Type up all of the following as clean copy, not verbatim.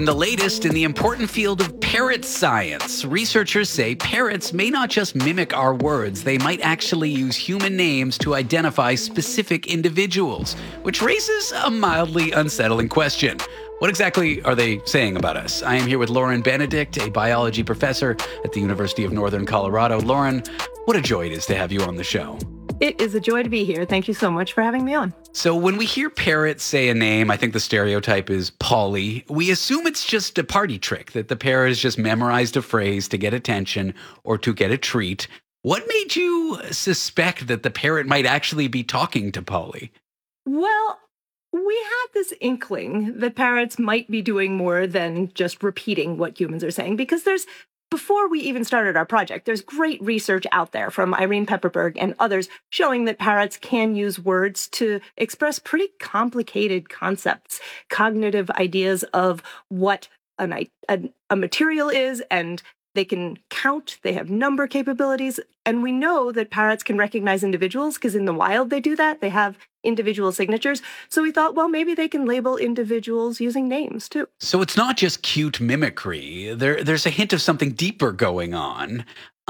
The latest in the important field of parrot science. Researchers say parrots may not just mimic our words, they might actually use human names to identify specific individuals, which raises a mildly unsettling question. What exactly are they saying about us? I am here with Lauren Benedict, a biology professor at the University of Northern Colorado. Lauren, what a joy it is to have you on the show. It is a joy to be here. Thank you so much for having me on. So when we hear parrots say a name, I think the stereotype is Polly. We assume it's just a party trick, that the parrot has just memorized a phrase to get attention or to get a treat. What made you suspect that the parrot might actually be talking to Polly? Well, we had this inkling that parrots might be doing more than just repeating what humans are saying, because before we even started our project, there's great research out there from Irene Pepperberg and others showing that parrots can use words to express pretty complicated concepts, cognitive ideas of what a material is, and they can count, they have number capabilities, and we know that parrots can recognize individuals because in the wild they do that. They have individual signatures. So we thought, well, maybe they can label individuals using names too. So it's not just cute mimicry. There's a hint of something deeper going on.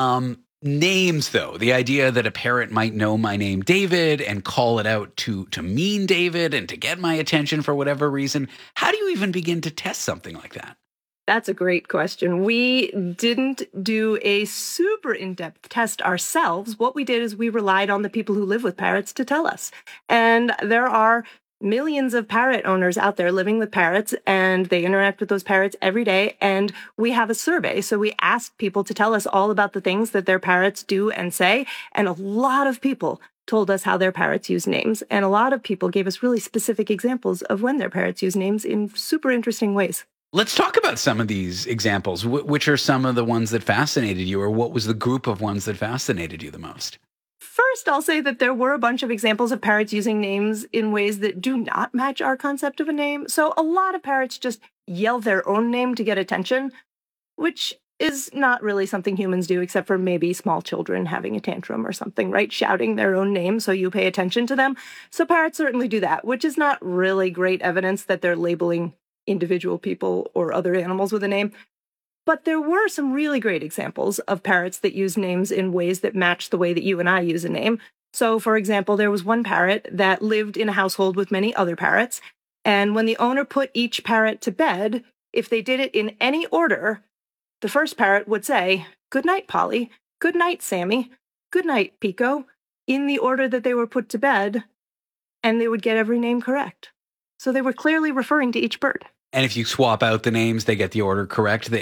Names, though, the idea that a parrot might know my name, David, and call it out to mean David and to get my attention for whatever reason. How do you even begin to test something like that? That's a great question. We didn't do a super in-depth test ourselves. What we did is we relied on the people who live with parrots to tell us. And there are millions of parrot owners out there living with parrots, and they interact with those parrots every day. And we have a survey. So we asked people to tell us all about the things that their parrots do and say. And a lot of people told us how their parrots use names. And a lot of people gave us really specific examples of when their parrots use names in super interesting ways. Let's talk about some of these examples. Which are some of the ones that fascinated you, or what was the group of ones that fascinated you the most? First, I'll say that there were a bunch of examples of parrots using names in ways that do not match our concept of a name. So a lot of parrots just yell their own name to get attention, which is not really something humans do, except for maybe small children having a tantrum or something, right? Shouting their own name so you pay attention to them. So parrots certainly do that, which is not really great evidence that they're labeling individual people or other animals with a name. But there were some really great examples of parrots that use names in ways that match the way that you and I use a name. So, for example, there was one parrot that lived in a household with many other parrots. And when the owner put each parrot to bed, if they did it in any order, the first parrot would say, "Good night, Polly. Good night, Sammy. Good night, Pico," in the order that they were put to bed, and they would get every name correct. So they were clearly referring to each bird. And if you swap out the names, they get the order correct.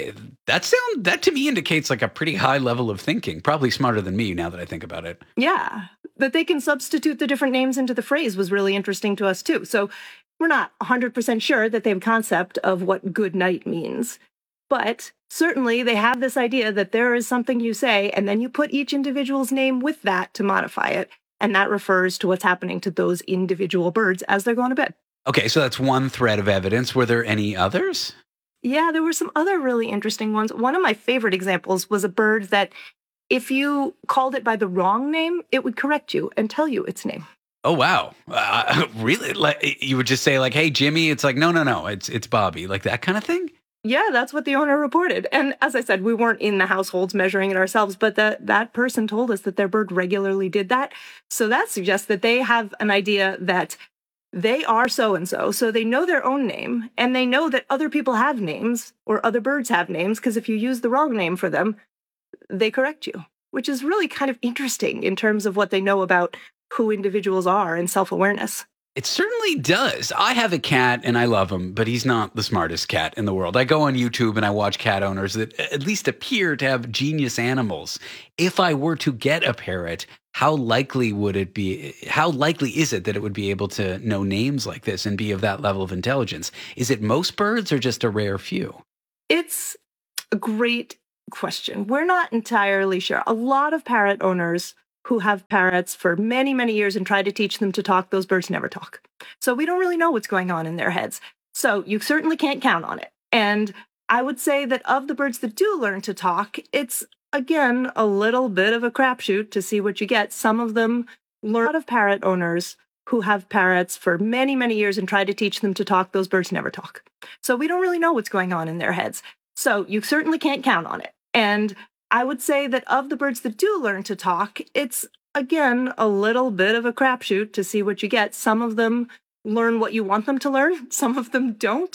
That to me indicates like a pretty high level of thinking. Probably smarter than me now that I think about it. Yeah, that they can substitute the different names into the phrase was really interesting to us too. So we're not 100% sure that they have a concept of what good night means. But certainly they have this idea that there is something you say, and then you put each individual's name with that to modify it. And that refers to what's happening to those individual birds as they're going to bed. Okay, so that's one thread of evidence. Were there any others? Yeah, there were some other really interesting ones. One of my favorite examples was a bird that if you called it by the wrong name, it would correct you and tell you its name. Oh, wow. Really? Like, you would just say like, "Hey, Jimmy," it's like, no, it's Bobby, like that kind of thing? Yeah, that's what the owner reported. And as I said, we weren't in the households measuring it ourselves, but that person told us that their bird regularly did that. So that suggests that they have an idea that they are so-and-so, so they know their own name, and they know that other people have names, or other birds have names, because if you use the wrong name for them, they correct you, which is really kind of interesting in terms of what they know about who individuals are and self-awareness. It certainly does. I have a cat and I love him, but he's not the smartest cat in the world. I go on YouTube and I watch cat owners that at least appear to have genius animals. If I were to get a parrot, how likely is it that it would be able to know names like this and be of that level of intelligence? Is it most birds or just a rare few? It's a great question. We're not entirely sure. A lot of parrot owners who have parrots for many, many years and try to teach them to talk, those birds never talk. So we don't really know what's going on in their heads. So you certainly can't count on it. And I would say that of the birds that do learn to talk, it's, again, a little bit of a crapshoot to see what you get. Some of them learn. A lot of parrot owners who have parrots for many, many years and try to teach them to talk. Those birds never talk. So we don't really know what's going on in their heads. So you certainly can't count on it. And I would say that of the birds that do learn to talk, it's, again, a little bit of a crapshoot to see what you get. Some of them learn what you want them to learn. Some of them don't.